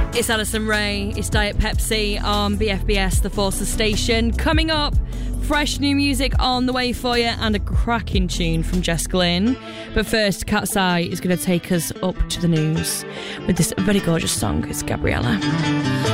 It's Alison Ray, it's Diet Pepsi on BFBS, the Forces station. Coming up, fresh new music on the way for you and a cracking tune from Jess Glynn. But first, Cat's Eye is going to take us up to the news with this very gorgeous song. It's Gabriella.